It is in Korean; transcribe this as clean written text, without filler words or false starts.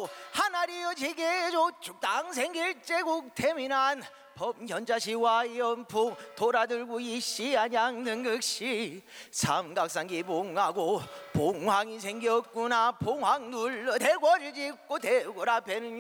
후 하나리여 지게조 죽당 생길 제국 태민한 법현자시와 연풍 돌아들고 이시안양 능극시 삼각산기 봉하고 봉황이 생겼구나. 봉황 눌러 대궐을 짓고 대궐 앞에는